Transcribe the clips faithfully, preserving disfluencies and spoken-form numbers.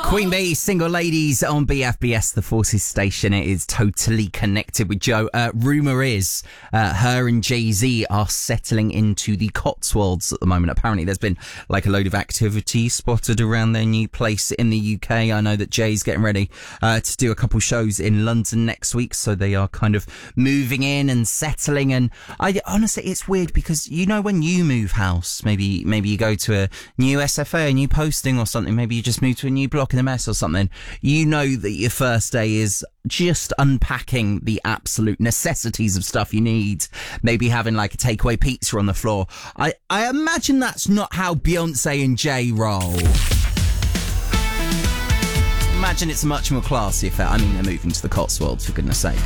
Queen Bee, Single Ladies on B F B S, the Forces station. It is totally connected with Joe. Uh, rumour is uh, her and Jay-Z are settling into the Cotswolds at the moment. Apparently there's been like a load of activity spotted around their new place in the U K. I know that Jay's getting ready uh, to do a couple shows in London next week, so they are kind of moving in and settling. And I honestly, it's weird because, you know, when you move house, maybe maybe you go to a new S F A, a new posting or something, maybe you just move to a new block in a mess or something, you know that your first day is just unpacking the absolute necessities of stuff you need, maybe having like a takeaway pizza on the floor. I, I imagine that's not how Beyonce and Jay roll. Imagine it's a much more classy affair. I mean, they're moving to the Cotswolds, for goodness sake.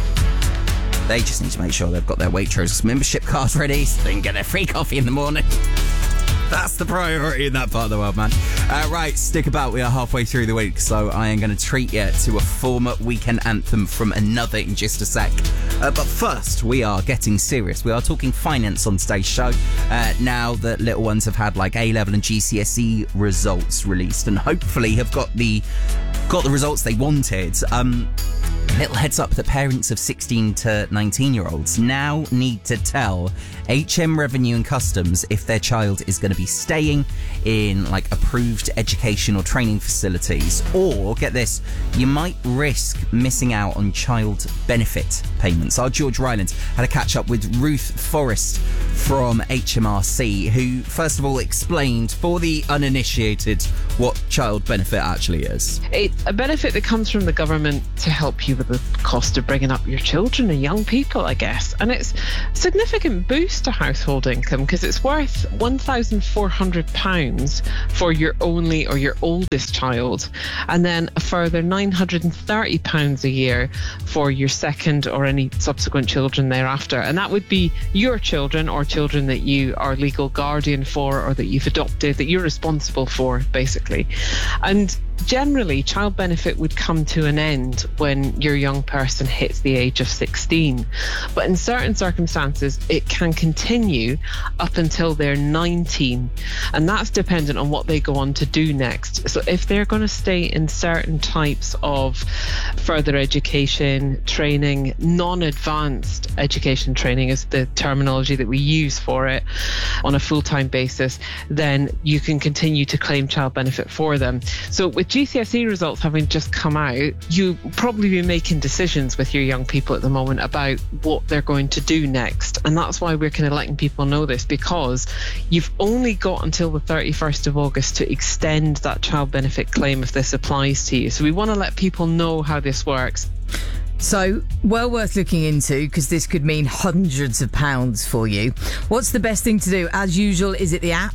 They just need to make sure they've got their Waitrose membership card ready so they can get their free coffee in the morning. That's the priority in that part of the world, man. Uh, right, stick about. We are halfway through the week, so I am going to treat you to a former weekend anthem from another in just a sec. Uh, but first, we are getting serious. We are talking finance on today's show. Uh, now that little ones have had like A-level and G C S E results released, and hopefully have got the got the results they wanted. Um, little heads up that parents of sixteen to nineteen year olds now need to tell H M Revenue and Customs if their child is going to be staying in like approved education or training facilities, or get this, you might risk missing out on child benefit payments. Our George Ryland had a catch up with Ruth Forrest from H M R C, who first of all explained for the uninitiated what child benefit actually is. It's a benefit that comes from the government to help you with the cost of bringing up your children and young people, I guess. And it's a significant boost to household income because it's worth one thousand four hundred pounds for your only or your oldest child, and then a further nine hundred thirty pounds a year for your second or any subsequent children thereafter. And that would be your children or children that you are legal guardian for or that you've adopted, that you're responsible for, basically. And generally, child benefit would come to an end when your young person hits the age of sixteen. But in certain circumstances, it can continue up until they're nineteen. And that's dependent on what they go on to do next. So if they're going to stay in certain types of further education, training, non-advanced education training is the terminology that we use for it, on a full-time basis, then you can continue to claim child benefit for them. So with G C S E results having just come out, you probably be making decisions with your young people at the moment about what they're going to do next. And that's why we're kind of letting people know this, because you've only got until the thirty-first of August to extend that child benefit claim if this applies to you. So we want to let people know how this works. So, well worth looking into, because this could mean hundreds of pounds for you. What's the best thing to do? As usual, is it the app?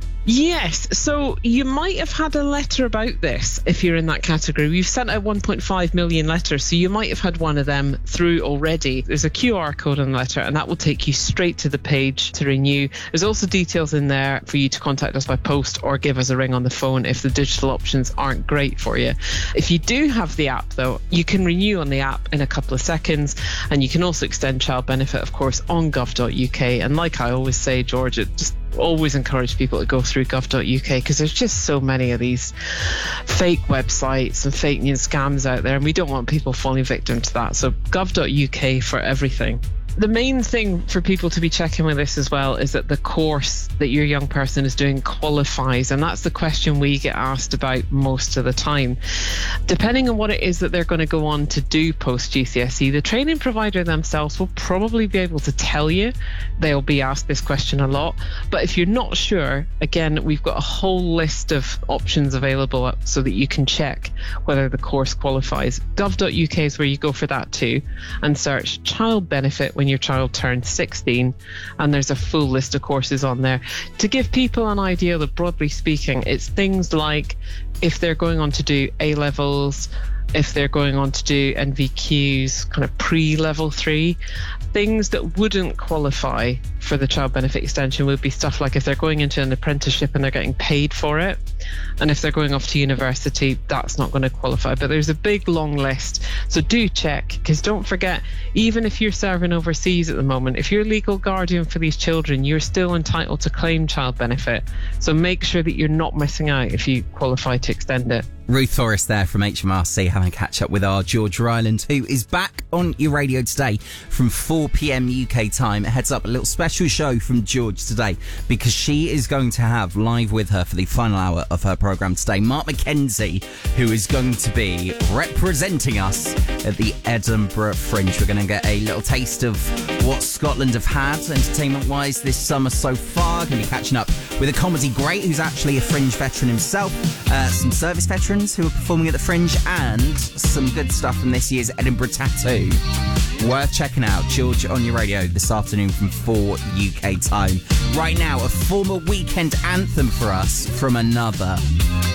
Yes, so you might have had a letter about this if you're in that category. We've sent out one point five million letters, so you might have had one of them through already. There's a Q R code on the letter, and that will take you straight to the page to renew. There's also details in there for you to contact us by post or give us a ring on the phone if the digital options aren't great for you. If you do have the app, though, you can renew on the app in a couple of seconds, and you can also extend child benefit, of course, on gov dot U K. And like I always say, George, it just always encourage people to go through gov dot U K, because there's just so many of these fake websites and fake news scams out there, and we don't want people falling victim to that. So gov dot U K for everything. The main thing for people to be checking with this as well is that the course that your young person is doing qualifies, and that's the question we get asked about most of the time. Depending on what it is that they're going to go on to do post G C S E, the training provider themselves will probably be able to tell you. They'll be asked this question a lot, but if you're not sure, again, we've got a whole list of options available so that you can check whether the course qualifies. gov dot U K is where you go for that too, and search child benefit when your child turns sixteen, and there's a full list of courses on there. To give people an idea that, broadly speaking, it's things like if they're going on to do A-levels, if they're going on to do N V Qs, kind of pre-level three, things that wouldn't qualify for the child benefit extension would be stuff like if they're going into an apprenticeship and they're getting paid for it, And if they're going off to university, that's not going to qualify. But there's a big long list. So do check, because don't forget, even if you're serving overseas at the moment, if you're legal guardian for these children, you're still entitled to claim child benefit. So make sure that you're not missing out if you qualify to extend it. Ruth Forrest there from H M R C having a catch up with our George Ryland, who is back on your radio today from four p.m. U K time. It heads up a little special show from George today, because she is going to have live with her for the final hour of her programme today Mark McKenzie, who is going to be representing us at the Edinburgh Fringe. We're going to get a little taste of what Scotland have had entertainment-wise this summer so far. Going to be catching up with a comedy great who's actually a Fringe veteran himself, uh, some service veterans who are performing at the Fringe, and some good stuff from this year's Edinburgh Tattoo. Worth checking out. George on your radio this afternoon from four U K time. Right now, a former weekend anthem for us from Another.